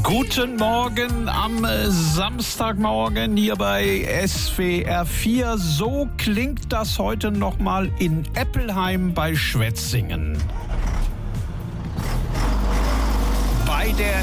Guten Morgen am Samstagmorgen hier bei SWR 4. So klingt das heute nochmal in Eppelheim bei Schwetzingen. Bei der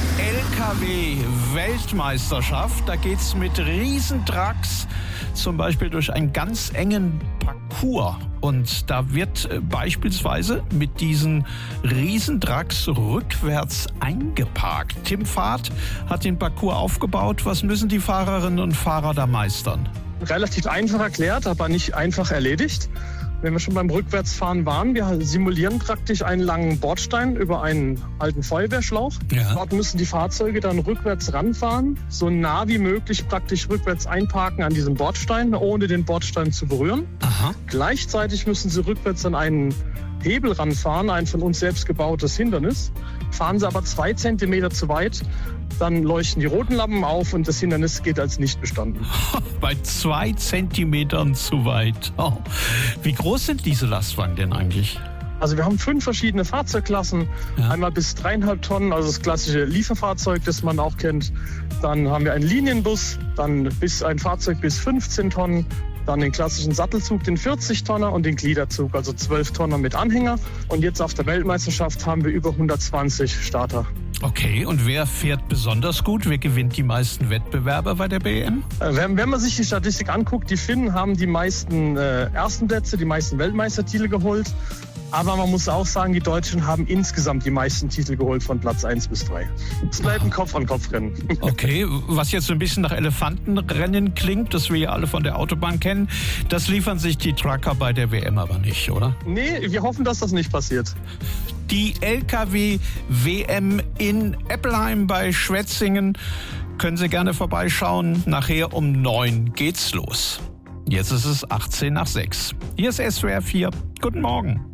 LKW-Weltmeisterschaft, da geht's mit Riesentrucks zum Beispiel durch einen ganz engen Parcours. Und da wird beispielsweise mit diesen Riesentrucks rückwärts eingeparkt. Tim Fahrt hat den Parcours aufgebaut. Was müssen die Fahrerinnen und Fahrer da meistern? Relativ einfach erklärt, aber nicht einfach erledigt. Wenn wir schon beim Rückwärtsfahren waren, wir simulieren praktisch einen langen Bordstein über einen alten Feuerwehrschlauch. Ja. Dort müssen die Fahrzeuge dann rückwärts ranfahren, so nah wie möglich praktisch rückwärts einparken an diesem Bordstein, ohne den Bordstein zu berühren. Aha. Gleichzeitig müssen sie rückwärts an einen Hebel ranfahren, ein von uns selbst gebautes Hindernis. Fahren sie aber 2 Zentimeter zu weit, dann leuchten die roten Lampen auf und das Hindernis geht als nicht bestanden. Bei 2 Zentimetern zu weit. Oh. Wie groß sind diese Lastwagen denn eigentlich? Also wir haben 5 verschiedene Fahrzeugklassen. Ja. Einmal bis 3,5 Tonnen, also das klassische Lieferfahrzeug, das man auch kennt. Dann haben wir einen Linienbus, dann ein Fahrzeug bis 15 Tonnen. Dann den klassischen Sattelzug, den 40-Tonner und den Gliederzug, also 12 Tonner mit Anhänger. Und jetzt auf der Weltmeisterschaft haben wir über 120 Starter. Okay, und wer fährt besonders gut? Wer gewinnt die meisten Wettbewerbe bei der WM? Wenn man sich die Statistik anguckt, die Finnen haben die meisten ersten Plätze, die meisten Weltmeistertitel geholt. Aber man muss auch sagen, die Deutschen haben insgesamt die meisten Titel geholt von Platz 1 bis 3. Es bleibt ein Kopf-an-Kopf-Rennen. Okay, was jetzt so ein bisschen nach Elefantenrennen klingt, das wir ja alle von der Autobahn kennen, das liefern sich die Trucker bei der WM aber nicht, oder? Nee, wir hoffen, dass das nicht passiert. Die LKW-WM in Eppelheim bei Schwetzingen. Können Sie gerne vorbeischauen. Nachher um 9 geht's los. Jetzt ist es 18 nach 6. Hier ist SWR 4. Guten Morgen.